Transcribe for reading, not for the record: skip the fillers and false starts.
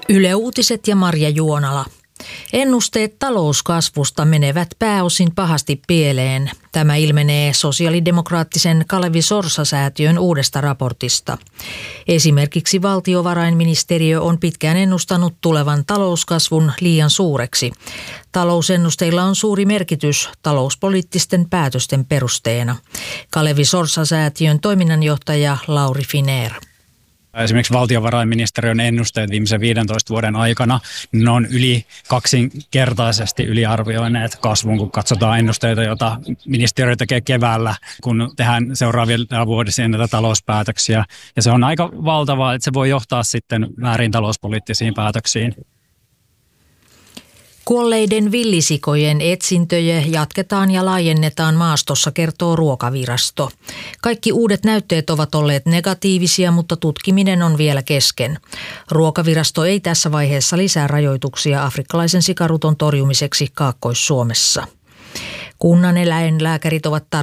Yle Uutiset ja Marja Juonala. Ennusteet talouskasvusta menevät pääosin pahasti pieleen. Tämä ilmenee sosiaalidemokraattisen Kalevi Sorsa-säätiön uudesta raportista. Esimerkiksi valtiovarainministeriö on pitkään ennustanut tulevan talouskasvun liian suureksi. Talousennusteilla on suuri merkitys talouspoliittisten päätösten perusteena. Kalevi Sorsa-säätiön toiminnanjohtaja Lauri Finér. Esimerkiksi valtiovarainministeriön ennusteet viimeisen 15 vuoden aikana, ne on yli kaksinkertaisesti yliarvioineet kasvun, kun katsotaan ennusteita, joita ministeriö tekee keväällä, kun tehdään seuraavia vuodisia näitä talouspäätöksiä. Ja se on aika valtavaa, että se voi johtaa sitten väärin talouspoliittisiin päätöksiin. Kuolleiden villisikojen etsintöjä jatketaan ja laajennetaan maastossa, kertoo Ruokavirasto. Kaikki uudet näytteet ovat olleet negatiivisia, mutta tutkiminen on vielä kesken. Ruokavirasto ei tässä vaiheessa lisää rajoituksia afrikkalaisen sikaruton torjumiseksi Kaakkois-Suomessa. Kunnan eläinlääkärit ovat